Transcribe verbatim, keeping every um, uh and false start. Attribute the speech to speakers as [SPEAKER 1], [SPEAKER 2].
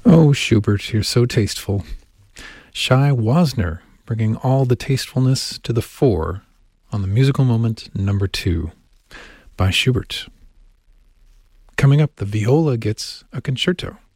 [SPEAKER 1] Oh, Schubert, you're so tasteful. Shai Wasner, bringing all the tastefulness to the fore on the musical moment number two by Schubert. Coming up, the viola gets a concerto.